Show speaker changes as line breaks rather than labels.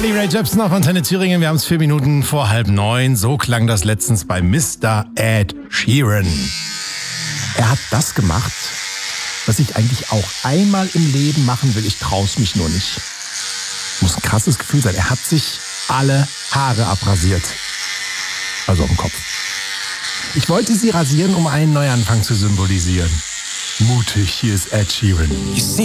Carly Rae Jepsen auf Antenne Thüringen. Wir haben es 4 Minuten vor 8:30. So klang das letztens bei Mr. Ed Sheeran. Er hat das gemacht, was ich eigentlich auch einmal im Leben machen will. Ich traue es mich nur nicht. Muss ein krasses Gefühl sein. Er hat sich alle Haare abrasiert. Also auf dem Kopf. Ich wollte sie rasieren, um einen Neuanfang zu symbolisieren. Mutig, hier ist Ed Sheeran.